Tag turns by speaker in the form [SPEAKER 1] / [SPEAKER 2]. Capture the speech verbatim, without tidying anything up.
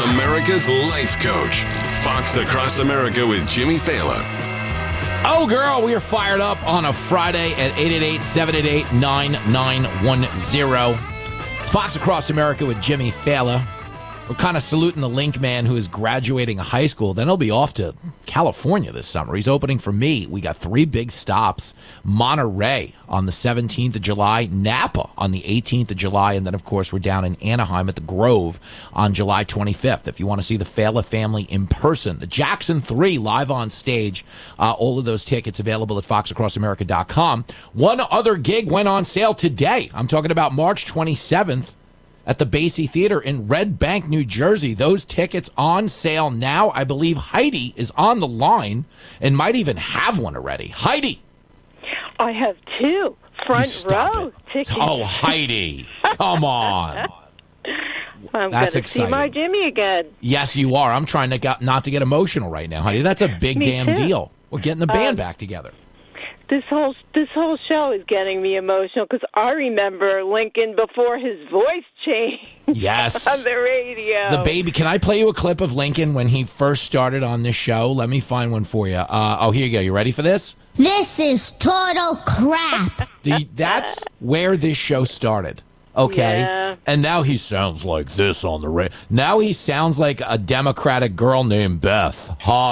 [SPEAKER 1] America's life coach. Fox Across America with Jimmy Fallon.
[SPEAKER 2] Oh, girl, we are fired up on a Friday at eight eight eight, seven eight eight, nine nine one zero. It's Fox Across America with Jimmy Fallon. We're kind of saluting the Link man who is graduating high school. Then he'll be off to California this summer. He's opening for me. We got three big stops. Monterey on the seventeenth of July, Napa on the eighteenth of July, and then, of course, we're down in Anaheim at the Grove on July twenty-fifth. If you want to see the Fallon family in person, the Jackson three live on stage, uh, all of those tickets available at fox across america dot com. One other gig went on sale today. I'm talking about March twenty-seventh. At the Basie Theater in Red Bank, New Jersey. Those tickets on sale now. I believe Heidi is on the line and might even have one already. Heidi.
[SPEAKER 3] I have two front row
[SPEAKER 2] it.
[SPEAKER 3] tickets.
[SPEAKER 2] Oh, Heidi. Come on.
[SPEAKER 3] I'm
[SPEAKER 2] That's
[SPEAKER 3] going to see
[SPEAKER 2] exciting.
[SPEAKER 3] my Jimmy again.
[SPEAKER 2] Yes, you are. I'm trying to get, not to get emotional right now, Heidi. That's a big
[SPEAKER 3] Me
[SPEAKER 2] damn
[SPEAKER 3] too.
[SPEAKER 2] deal. We're getting the band
[SPEAKER 3] Um,
[SPEAKER 2] back together.
[SPEAKER 3] This whole this whole show is getting me emotional because I remember Lincoln before his voice changed
[SPEAKER 2] Yes.
[SPEAKER 3] on the radio.
[SPEAKER 2] The baby. Can I play you a clip of Lincoln when he first started on this show? Let me find one for you. Uh, oh, here you go. You ready for this?
[SPEAKER 4] This is total crap.
[SPEAKER 2] The, that's where this show started. Okay.
[SPEAKER 3] Yeah.
[SPEAKER 2] And now he sounds like this on the radio. Now he sounds like a Democratic girl named Beth. Hi.